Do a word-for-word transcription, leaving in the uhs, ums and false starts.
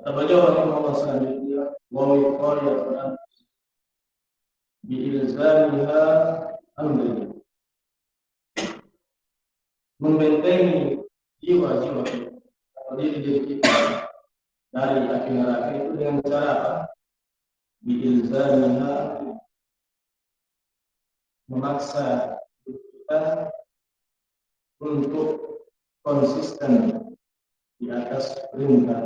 Kata beliau rahimahullah selanjutnya, wa wiqayatan bi ilzamiha amri, membentengi jiwa-jiwa atau diri-diri kita dari api neraka itu dengan cara apa? Bi ilzamiha, memaksa kita untuk konsisten di atas perintah